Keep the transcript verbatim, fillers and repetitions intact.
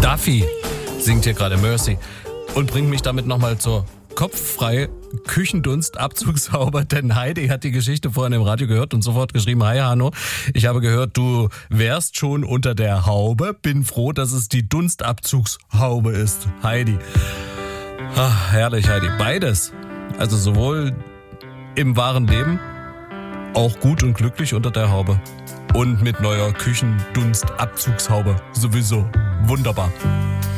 Duffy singt hier gerade Mercy und bringt mich damit nochmal zur kopffrei Küchendunst-Abzugshaube, denn Heidi hat die Geschichte vorhin im Radio gehört und sofort geschrieben, hi Hanno, ich habe gehört, du wärst schon unter der Haube, bin froh, dass es die Dunstabzugshaube ist. Heidi. Ach, herrlich, Heidi. Beides. Also sowohl im wahren Leben, auch gut und glücklich unter der Haube und mit neuer Küchendunst-Abzugshaube. Sowieso. Wunderbar.